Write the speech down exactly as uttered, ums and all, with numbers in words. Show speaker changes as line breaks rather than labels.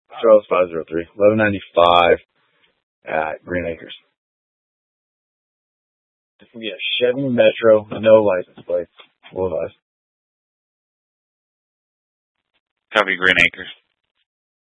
Charles five zero three. eleven ninety-five at Green Acres. This will be a Chevy Metro, no license plates. Full advice.
Copy, Green Acres.